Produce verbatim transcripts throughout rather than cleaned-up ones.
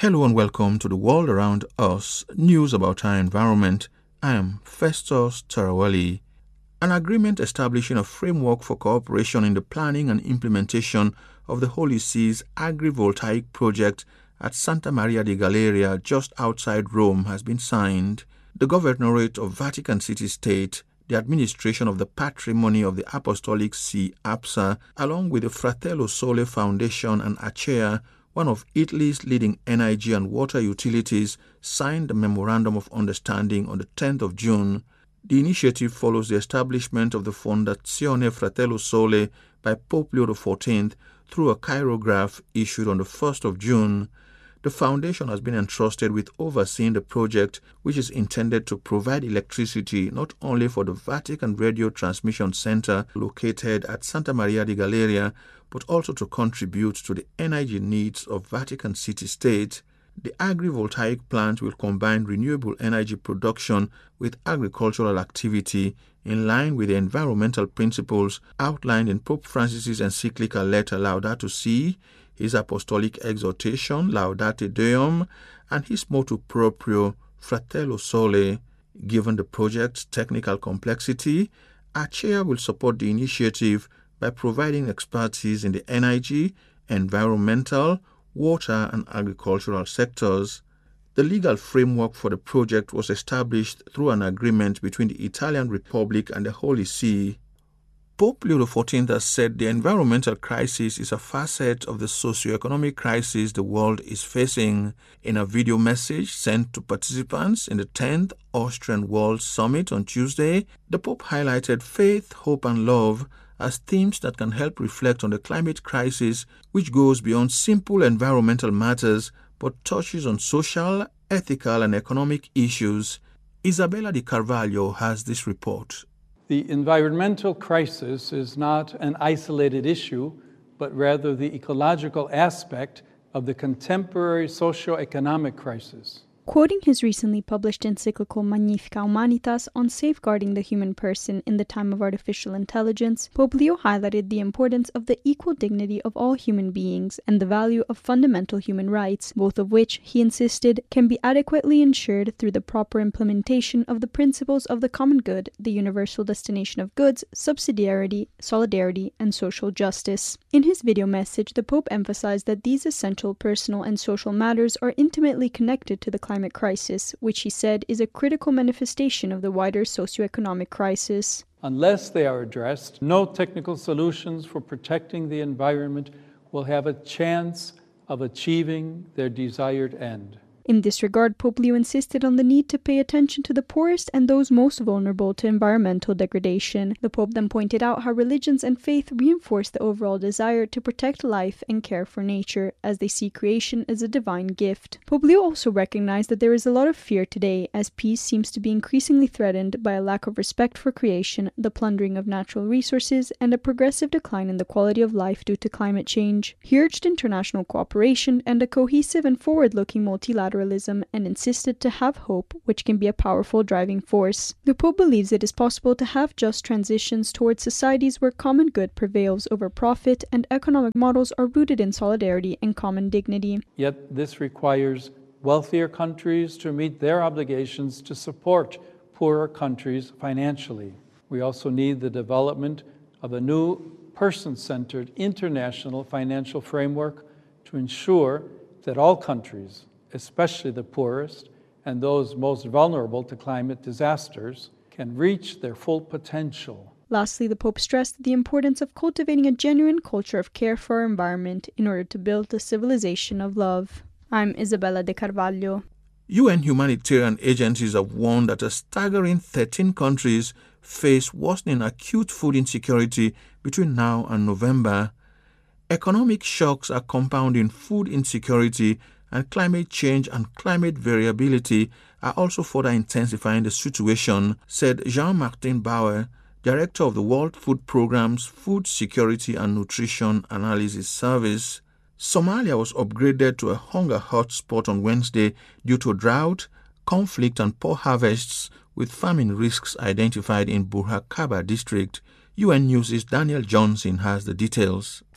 Hello and welcome to the world around us, news about our environment. I am Festus Tarawali. An agreement establishing a framework for cooperation in the planning and implementation of the Holy See's agrivoltaic project at Santa Maria di Galleria just outside Rome has been signed. The Governorate of Vatican City State, the administration of the Patrimony of the Apostolic See, APSA, along with the Fratello Sole Foundation and Acea, one of Italy's leading energy and water utilities, signed a Memorandum of Understanding on the tenth of June. The initiative follows the establishment of the Fondazione Fratello Sole by Pope Leo the fourteenth through a chirograph issued on the first of June. The foundation has been entrusted with overseeing the project, which is intended to provide electricity not only for the Vatican Radio Transmission Center located at Santa Maria di Galleria, but also to contribute to the energy needs of Vatican City State. The agrivoltaic plant will combine renewable energy production with agricultural activity in line with the environmental principles outlined in Pope Francis's encyclical letter Laudato Si', his apostolic exhortation Laudate Deum, and his motu proprio Fratello Sole. Given the project's technical complexity, Acea will support the initiative by providing expertise in the energy, environmental, water, and agricultural sectors. The legal framework for the project was established through an agreement between the Italian Republic and the Holy See. Pope Leo the fourteenth has said the environmental crisis is a facet of the socio-economic crisis the world is facing. In a video message sent to participants in the tenth Austrian World Summit on Tuesday, the Pope highlighted faith, hope, and love as themes that can help reflect on the climate crisis, which goes beyond simple environmental matters but touches on social, ethical, and economic issues. Isabella Di Carvalho has this report. The environmental crisis is not an isolated issue, but rather the ecological aspect of the contemporary socio-economic crisis. Quoting his recently published encyclical Magnificat Humanitas on safeguarding the human person in the time of artificial intelligence, Pope Leo highlighted the importance of the equal dignity of all human beings and the value of fundamental human rights, both of which, he insisted, can be adequately ensured through the proper implementation of the principles of the common good, the universal destination of goods, subsidiarity, solidarity, and social justice. In his video message, the Pope emphasized that these essential personal and social matters are intimately connected to the climate climate crisis, which he said is a critical manifestation of the wider socioeconomic crisis. Unless they are addressed, no technical solutions for protecting the environment will have a chance of achieving their desired end. In this regard, Pope Leo insisted on the need to pay attention to the poorest and those most vulnerable to environmental degradation. The Pope then pointed out how religions and faith reinforce the overall desire to protect life and care for nature, as they see creation as a divine gift. Pope Leo also recognized that there is a lot of fear today, as peace seems to be increasingly threatened by a lack of respect for creation, the plundering of natural resources, and a progressive decline in the quality of life due to climate change. He urged international cooperation and a cohesive and forward-looking multilateral and insisted to have hope, which can be a powerful driving force. The Pope believes it is possible to have just transitions towards societies where common good prevails over profit and economic models are rooted in solidarity and common dignity. Yet this requires wealthier countries to meet their obligations to support poorer countries financially. We also need the development of a new person-centered international financial framework to ensure that all countries, especially the poorest and those most vulnerable to climate disasters, can reach their full potential. Lastly, the Pope stressed the importance of cultivating a genuine culture of care for our environment in order to build a civilization of love. I'm Isabella Di Carvalho. U N humanitarian agencies have warned that a staggering thirteen countries face worsening acute food insecurity between now and November. Economic shocks are compounding food insecurity, and climate change and climate variability are also further intensifying the situation, said Jean-Martin Bauer, director of the World Food Programme's Food Security and Nutrition Analysis Service. Somalia was upgraded to a hunger hotspot on Wednesday due to drought, conflict, and poor harvests, with famine risks identified in Burhakaba district. U N News' Daniel Johnson has the details.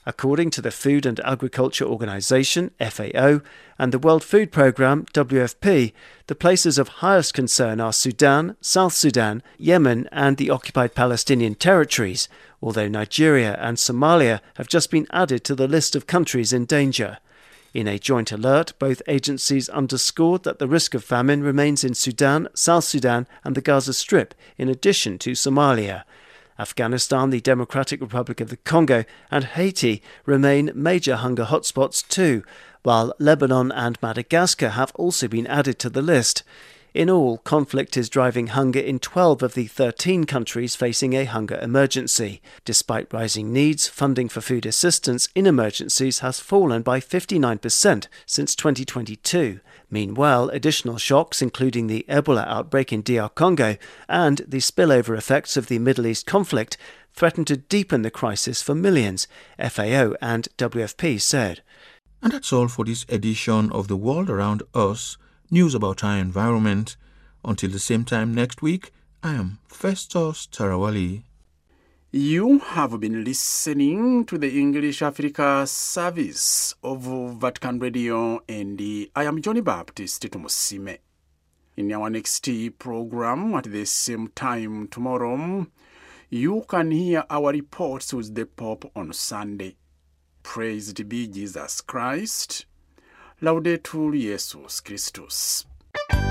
According to the Food and Agriculture Organization, F A O, and the World Food Programme, W F P, the places of highest concern are Sudan, South Sudan, Yemen and the occupied Palestinian territories, although Nigeria and Somalia have just been added to the list of countries in danger. In a joint alert, both agencies underscored that the risk of famine remains in Sudan, South Sudan and the Gaza Strip, in addition to Somalia. Afghanistan, the Democratic Republic of the Congo and Haiti remain major hunger hotspots too, while Lebanon and Madagascar have also been added to the list. In all, conflict is driving hunger in twelve of the thirteen countries facing a hunger emergency. Despite rising needs, funding for food assistance in emergencies has fallen by fifty-nine percent since twenty twenty-two. Meanwhile, additional shocks, including the Ebola outbreak in D R Congo and the spillover effects of the Middle East conflict, threaten to deepen the crisis for millions, F A O and W F P said. And that's all for this edition of The World Around Us, news about our environment. Until the same time next week, I am Festus Tarawali. You have been listening to the English Africa service of Vatican Radio, and I am Johnny Baptist Tumusime. In our next program at the same time tomorrow, you can hear our reports with the Pope on Sunday. Praised be Jesus Christ. Laudetur Jesus Christus.